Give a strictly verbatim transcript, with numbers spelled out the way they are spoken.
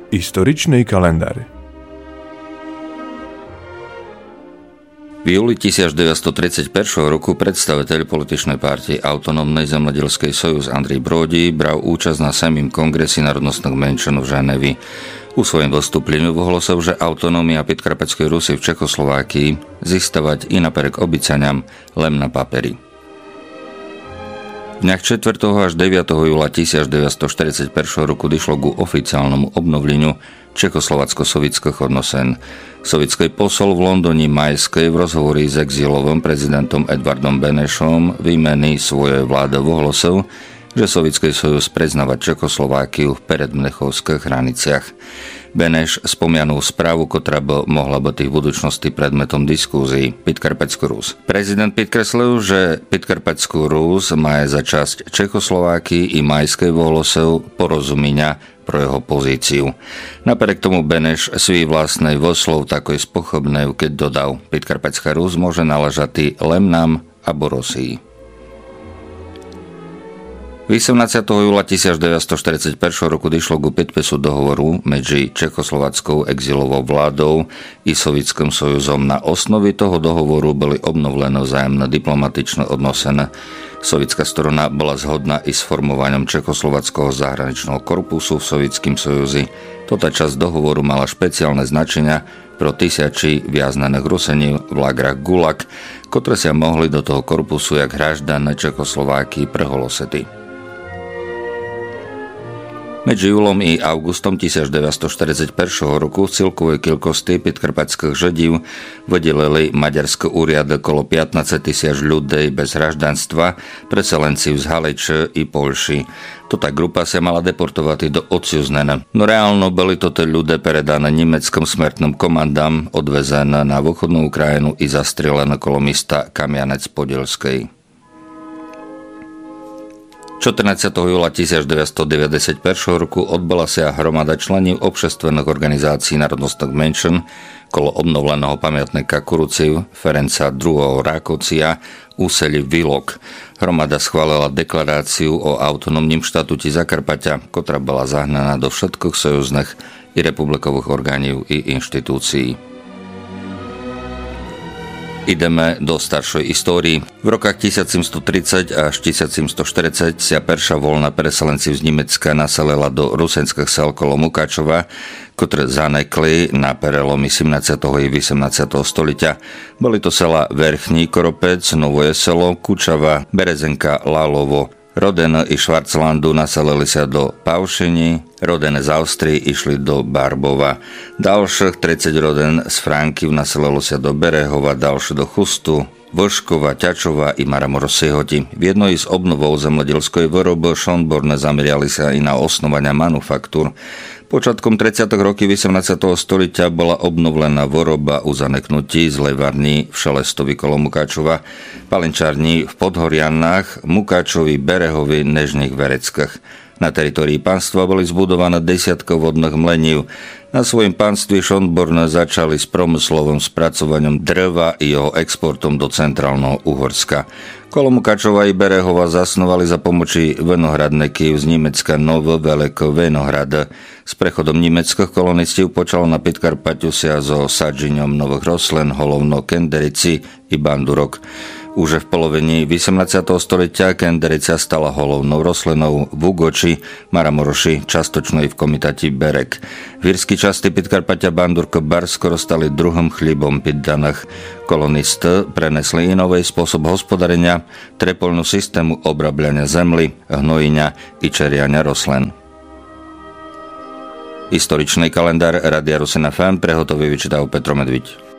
Историчный календарь. V júli devätnásťstotridsaťjeden roku predstaviteľ političnej partie Autonómnej zemlodelskeji Sojuz Andrej Bródi bral účasť na sedmom kongresi národnostných menšín v Ženevi. U svojom vystúpleniu ohlásil, že autonómia Podkarpatskej Rusy v Čechoslovákii získavať i napriek obyčaniam len na paperi. V dňach čtvrtého až deviateho júla devätnásťstoštyridsaťjeden roku došlo ku oficiálnemu obnoveniu čechoslovácko-sovietských odnosen. Sovietský posol v Londýne Majskej v rozhovori s exílovým prezidentom Edvardom Benešom v imeni svojej vlády ohlásil, že Sovietský sojuz priznáva Čechoslovákiu v predmlechovských hraniciach. Beneš spomianul správu, ktorá by mohla byť v budúcnosti predmetom diskúzií Podkarpatskú Rus. Prezident podkreslil, že Podkarpatskú Rus má za časť Čechoslováky i Majskej ohlásil porozumenia pro jeho pozíciu. Napriek tomu Beneš svý vlastnej voslov takoj spochybnil, keď dodal, Podkarpatská Rus môže náležať len nám abo Rosii. osemnásteho júla devätnásťstoštyridsaťjeden roku došlo ku podpisu dohovoru medzi čechoslováckou exilovou vládou i Sovietským sojuzom. Na osnovi toho dohovoru boli obnovené vzájomné diplomatičné odnosy. Sovietská strana bola zhodná i s formovaním Čechoslováckého zahraničného korpusu v Sovietskom sojuzi. Toto časť dohovoru mala špeciálne značenia pro tisíci viaznaných Rusení v lágrach Gulag, ktoré sa mohli do toho korpusu jak hraždané Čechoslováky preholosety. Medzi júlom i augustom devätnásťstoštyridsaťjeden roku v celkovej kilkosti podkarpatských Židov vydelili maďarské úrady okolo pätnásť tisíc ľudí bez hraždanstva, preselenci z Haliče i Polši. Toto grupa sa mala deportovať do odsúznené. No reálno boli toto ľudia predané nemeckým smrtným komandám, odvezené na východnú Ukrajinu i zastrelené okolo mesta Kamianec Podilskej. štrnásteho júla devätnásťstodeväťdesiatjeden roku odbola sa hromada členov obšestvených organizácií národnostných menšín kolo obnoveného pamiatnika Kuruciv Ferenca druhého. Rákocia úseli Vilok. Hromada schválila deklaráciu o autonómnym štatúte Zakarpatia, ktorá bola zahnaná do všetkých sojuzných i republikových orgánov i inštitúcií. Ideme do staršej histórii. V rokách tisícsedemstotridsať až tisícsedemstoštyridsať sa perša voľna preselenci z Nemecka naselila do rusenských sel kolo Mukačova, ktoré zanekli na prelomy sedemnásteho i osemnásteho stoliťa. Boli to sela Verchní Koropec, Novoje selo, Kučava, Berezenka, Lálovo. Rodene i Švarclandu naselili sa do Paušení, rodene z Austrii išli do Barbova. Ďalších tridsať roden z Frankiv naselilo sa do Berehova, ďalšie do Chustu, Vlškova, Ťačova i Maramorosihoti. V jednej z obnovou zemlodelskeho výroby Šonborne zameriali sa i na osnovania manufaktúr. Počiatkom tridsiatych rokov osemnásteho stoliťa bola obnovená výroba u zaneknutí z levární v Šelestovi kolo Mukačova, palenčárni v Podhorianách, Mukačovi, Berehovi, Nežných Vereckách. Na teritórii pánstva boli zbudované desiatky vodných mlenív. Na svojom pánstve Šonborne začali s promyslovým spracovaním dreva i jeho exportom do centrálneho Uhorska. Kolo Mukačova i Berehova zasnovali za pomoci vinohradníkov z Nemecka Novo Veľké Vinohrad. S prechodom nemeckých kolonistov počalo na Podkarpatiu sa so sadžením nových roslín, hlavne kenderici i bandurok. Už v polovení osemnásteho stoliťa kenderica stala hlavnou rostlinou v Ugoči, Maramoroši, častočno i v komitáti Berek. V írskej časti Podkarpatia bandurko bar skoro stali druhým chlebom poddaných. Kolonisty prenesli inový spôsob hospodárenia, trepolnú systému obrábľania zemly, hnojenia i čeriania roslín. Historičný kalendár Rádia Rusin ef em prehotovil vyčítal Petro Medviť.